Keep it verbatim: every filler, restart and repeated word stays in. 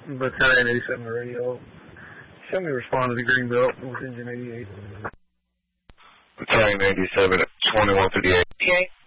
Battalion eighty-seven radio. Show me responded to Greenbelt with engine eighty-eight. Battalion eighty-seven at twenty-one fifty-eight.